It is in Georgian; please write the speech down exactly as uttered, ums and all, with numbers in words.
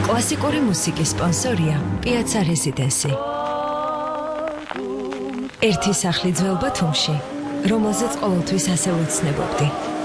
კლასიკური მუსიკის სპონსორია Piazza Residency. ერთი სახლი ძველ ბათუმში, რომელზეც ყოველთვის ასე ვუცნებობდი.